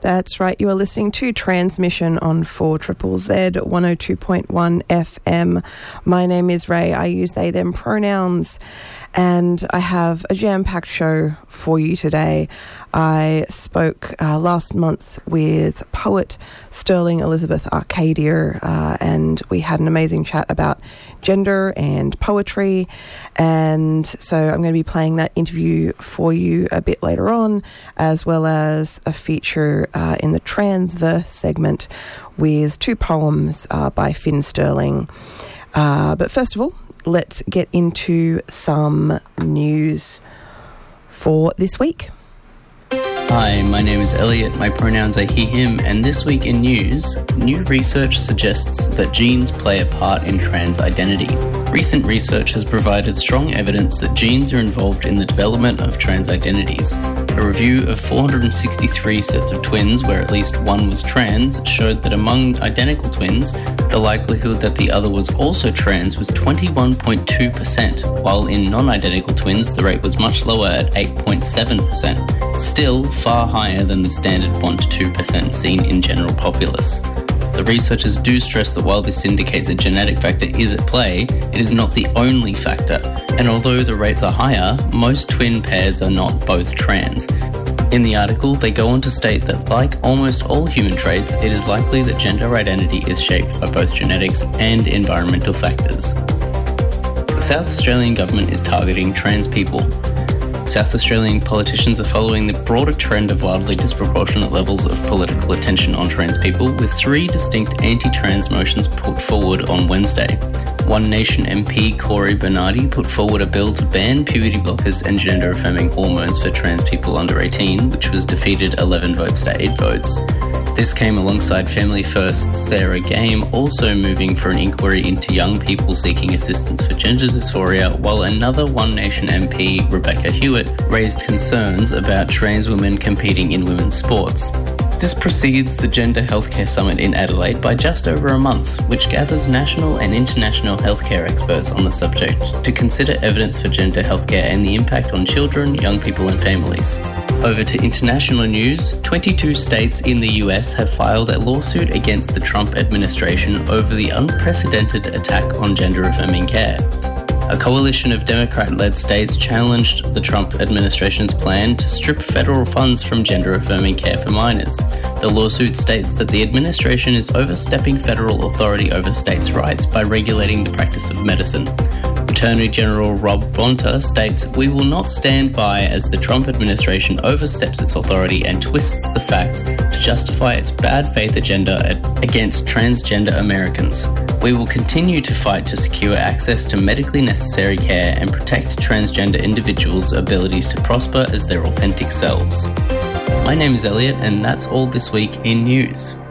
That's right, you are listening to Transmission on 4ZZZ 102.1 FM. My name is Ray. I use they, them pronouns, and I have a jam-packed show for you today. I spoke last month with poet Sterling Elizabeth Arcadia, and we had an amazing chat about gender and poetry, and so I'm going to be playing that interview for you a bit later on, as well as a feature in the Transverse segment with two poems by Finn Sterling. But first of all, let's get into some news for this week. Hi, my name is Elliot, my pronouns are he, him, and this week in news, new research suggests that genes play a part in trans identity. Recent research has provided strong evidence that genes are involved in the development of trans identities. A review of 463 sets of twins where at least one was trans showed that among identical twins, the likelihood that the other was also trans was 21.2%, while in non-identical twins the rate was much lower at 8.7%, still far higher than the standard 1 to 2% seen in general populace. The researchers do stress that while this indicates a genetic factor is at play, it is not the only factor, and although the rates are higher, most twin pairs are not both trans. In the article, they go on to state that like almost all human traits, it is likely that gender identity is shaped by both genetics and environmental factors. The South Australian government is targeting trans people. South Australian politicians are following the broader trend of wildly disproportionate levels of political attention on trans people, with 3 distinct anti-trans motions put forward on Wednesday. One Nation MP Cory Bernardi put forward a bill to ban puberty blockers and gender-affirming hormones for trans people under 18, which was defeated 11 votes to 8 votes. This came alongside Family First's Sarah Game also moving for an inquiry into young people seeking assistance for gender dysphoria, while another One Nation MP, Rebecca Hewitt, raised concerns about trans women competing in women's sports. This precedes the Gender Healthcare Summit in Adelaide by just over a month, which gathers national and international healthcare experts on the subject to consider evidence for gender healthcare and the impact on children, young people and families. Over to international news, 22 states in the US have filed a lawsuit against the Trump administration over the unprecedented attack on gender-affirming care. A coalition of Democrat-led states challenged the Trump administration's plan to strip federal funds from gender-affirming care for minors. The lawsuit states that the administration is overstepping federal authority over states' rights by regulating the practice of medicine. Attorney General Rob Bonta states, "We will not stand by as the Trump administration oversteps its authority and twists the facts to justify its bad faith agenda against transgender Americans. We will continue to fight to secure access to medically necessary care and protect transgender individuals' abilities to prosper as their authentic selves." My name is Elliot, and that's all this week in news.